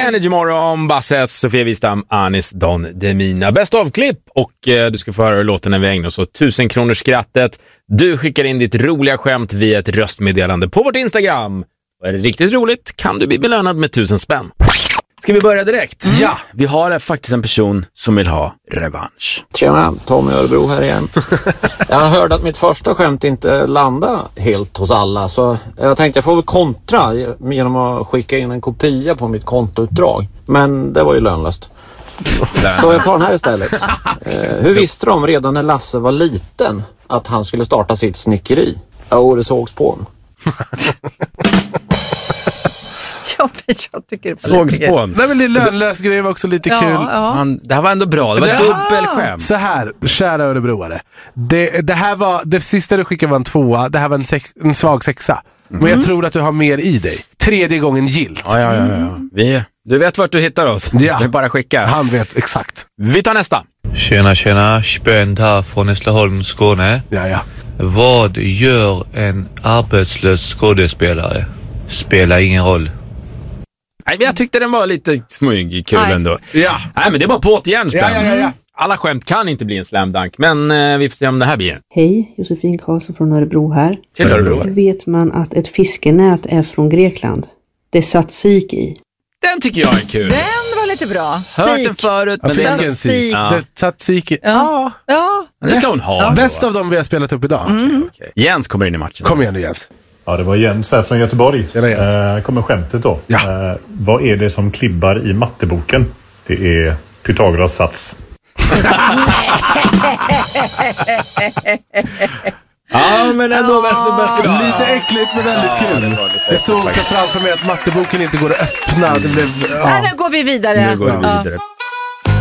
Energy Morgon, Basses, Sofia Wistam, Anis Don Demina. Bäst av-klipp och du ska få höra låten när vi ägnar oss åt 1000 kronors skrattet. Du skickar in ditt roliga skämt via ett röstmeddelande på vårt Instagram. Och är det riktigt roligt kan du bli belönad med 1000 spänn. Ska vi börja direkt? Ja, vi har faktiskt en person som vill ha revansch. Tjena, Tommy Örebro här igen. Jag hörde att mitt första skämt inte landade helt hos alla, så jag tänkte jag får väl kontra genom att skicka in en kopia på mitt kontoutdrag. Men det var ju lönlöst. Så jag tar den här istället. Hur visste de redan när Lasse var liten att han skulle starta sitt snickeri? Ja, det sågs på honom. Jag tycker det sågs på. Nej, men det lönlös grej var också lite kul. Ja. Det här var ändå bra. Det var dubbelskämt. Så här, kära örebroare. Det här var, det sista du skickade var en 2. Det här var en svag 6. Men jag tror att du har mer i dig. 3:e gången gilt. Ja. Du vet vart du hittar oss. Ja. Det är bara skicka. Han vet exakt. Vi tar nästa. Tjena, Spönt här från Hässleholm, Skåne. Ja. Vad gör en arbetslös skådespelare? Spelar ingen roll. Nej, jag tyckte den var lite smyg kul ändå. Ja. Nej, men det är bara på återigen. Ja. Alla skämt kan inte bli en slam dunk, men vi får se om det här blir en. Hej, Josefin Karlsson från Örebro här. Till Örebro. Hur vet man att ett fiskenät är från Grekland? Det är tzatziki. Den tycker jag är kul. Den var lite bra. Hört den förut, men det är ändå... Tzatziki. Ja. Tzatziki. Ja. Det ska hon ha. Bäst av dem vi har spelat upp idag. Okay. Jens kommer in i matchen. Kom igen nu, Jens. Ja, det var Jens här från Göteborg. Tjena, Jens. Kommer skämtet då. Ja. Vad är det som klibbar i matteboken? Det är Pythagoras sats. Ja, men ändå bäst idag. Lite äckligt men väldigt kul. Jag såg också framför mig att matteboken inte går att öppna. Det blev, Nej, nu går vi vidare. Nu går vi vidare.